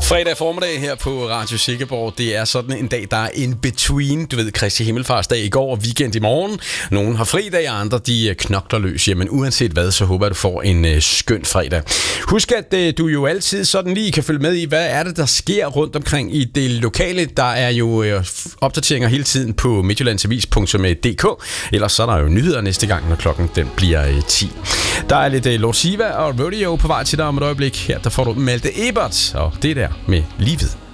Fredag formiddag her på Radio Silkeborg. Det er sådan en dag, der er in between. Du ved, Kristi Himmelfartsdag i går og weekend i morgen. Nogle har fridag, og andre de knokler løs. Jamen uanset hvad, så håber jeg, du får en skøn fredag. Husk, at du jo altid sådan lige kan følge med i, hvad er det, der sker rundt omkring i det lokale. Der er jo opdateringer hele tiden på midtjyllandsavis.dk. Ellers så er der jo nyheder næste gang, når klokken den bliver 10. Der er lidt Lord Siva og Rodeo på vej til dig om et øjeblik. Her der får du Malte Ebert, og det der med livet.